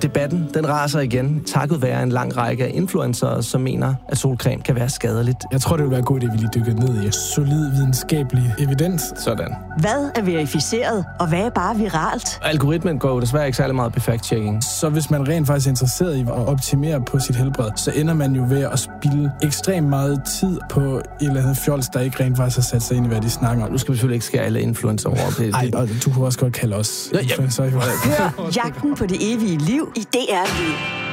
debatten, den raser igen, takket være en lang række af influencere, som mener, at solcreme kan være skadeligt. Jeg tror, det vil være god idé, at vi lige dykker ned i solid videnskabelig evidens. Sådan. Hvad er verificeret, og hvad er bare viralt? Algoritmen går jo desværre ikke særlig meget på fact-checking. Så hvis man rent faktisk er interesseret i at optimere på sit helbred, så ender man jo ved at spilde ekstremt meget tid på et eller andet fjols, der ikke rent faktisk har sat sig ind i, hvad de snakker om. Nu skal vi selvfølgelig ikke skære alle influencer over. Nej, og du kunne også godt kalde os influencer. Hør Jagten på det evige liv i DR Lyd.